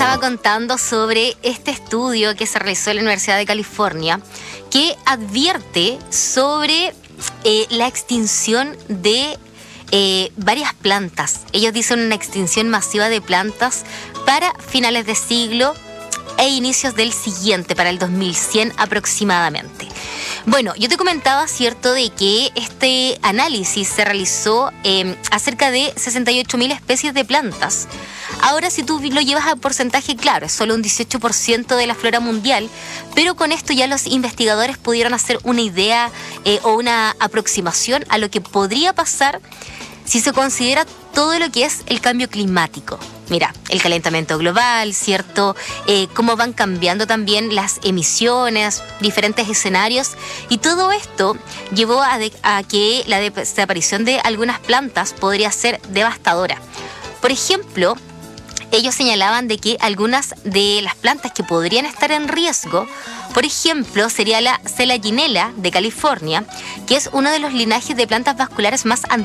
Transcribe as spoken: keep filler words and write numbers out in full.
estaba contando sobre este estudio que se realizó en la Universidad de California que advierte sobre eh, la extinción de eh, varias plantas. Ellos dicen una extinción masiva de plantas para finales de siglo e inicios del siguiente, para el dos mil cien aproximadamente. Bueno, yo te comentaba, ¿cierto?, de que este análisis se realizó eh, acerca de sesenta y ocho mil especies de plantas. Ahora, si tú lo llevas a porcentaje, claro, es solo un dieciocho por ciento de la flora mundial, pero con esto ya los investigadores pudieron hacer una idea eh, o una aproximación a lo que podría pasar si se considera todo lo que es el cambio climático. Mira, el calentamiento global, ¿cierto? Eh, cómo van cambiando también las emisiones, diferentes escenarios. Y todo esto llevó a, de, a que la desaparición de algunas plantas podría ser devastadora. Por ejemplo, ellos señalaban de que algunas de las plantas que podrían estar en riesgo, por ejemplo, sería la Selaginella de California, que es uno de los linajes de plantas vasculares más antiguos